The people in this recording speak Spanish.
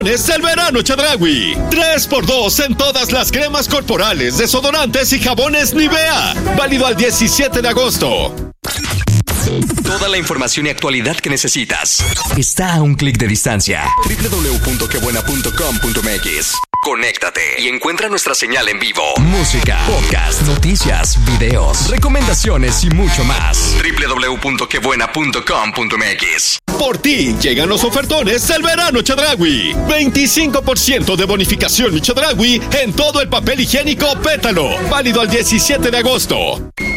Es el verano Chedraui. 3x2 en todas las cremas corporales, desodorantes y jabones Nivea. Válido al 17 de agosto. Toda la información y actualidad que necesitas está a un clic de distancia. www.quebuena.com.mx. Conéctate y encuentra nuestra señal en vivo. Música, podcast, noticias, videos, recomendaciones y mucho más. www.quebuena.com.mx. Por ti llegan los ofertones del verano Chedraui. 25% de bonificación Chedraui en todo el papel higiénico Pétalo. Válido al 17 de agosto.